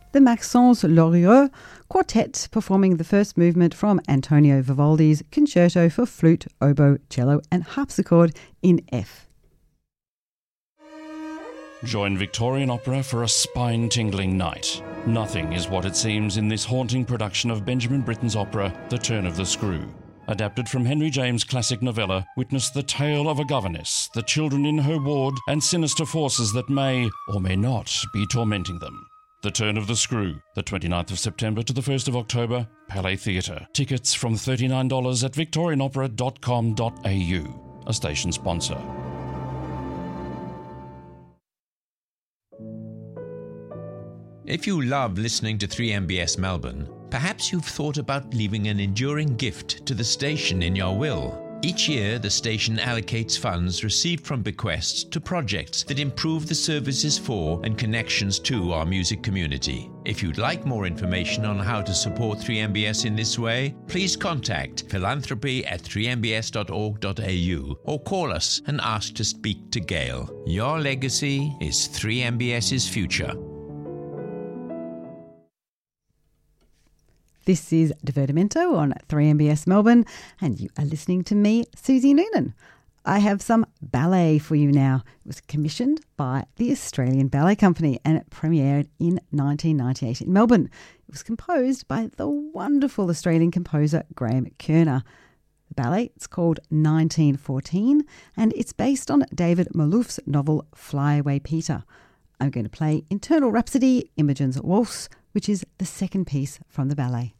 the Maxence Loriot Quartet performing the first movement from Antonio Vivaldi's Concerto for Flute, Oboe, Cello and Harpsichord in F. Join Victorian Opera for a spine-tingling night. Nothing is what it seems in this haunting production of Benjamin Britten's opera, The Turn of the Screw. Adapted from Henry James' classic novella, witness the tale of a governess, the children in her ward, and sinister forces that may, or may not, be tormenting them. The Turn of the Screw, the 29th of September to the 1st of October, Palais Theatre. Tickets from $39 at victorianopera.com.au, a station sponsor. If you love listening to 3MBS Melbourne, perhaps you've thought about leaving an enduring gift to the station in your will. Each year, the station allocates funds received from bequests to projects that improve the services for and connections to our music community. If you'd like more information on how to support 3MBS in this way, please contact philanthropy@3mbs.org.au or call us and ask to speak to Gail. Your legacy is 3MBS's future. This is Divertimento on 3MBS Melbourne, and you are listening to me, Susie Noonan. I have some ballet for you now. It was commissioned by the Australian Ballet Company and it premiered in 1998 in Melbourne. It was composed by the wonderful Australian composer Graham Kerner. The ballet is called 1914 and it's based on David Malouf's novel Fly Away Peter. I'm going to play Internal Rhapsody, Imogen's Waltz, which is the second piece from the ballet.